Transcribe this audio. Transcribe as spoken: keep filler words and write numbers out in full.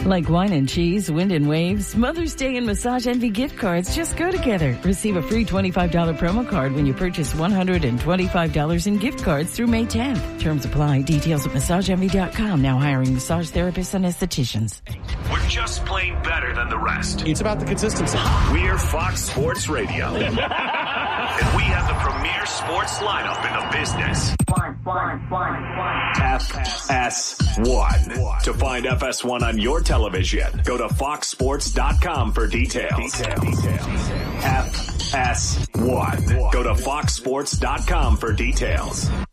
Like wine and cheese, wind and waves, Mother's Day and Massage Envy gift cards just go together. Receive a free twenty-five dollars promo card when you purchase one hundred twenty-five dollars in gift cards through May tenth. Terms apply. Details at massage envy dot com. Now hiring massage therapists and estheticians. We're just plain better than the rest. It's about the consistency. We're Fox Sports Radio. And we have the premier sports lineup in the business. One, one, one, one. F S one. To find F S one on your television, go to fox sports dot com for details. Details. F S one. Go to fox sports dot com for details.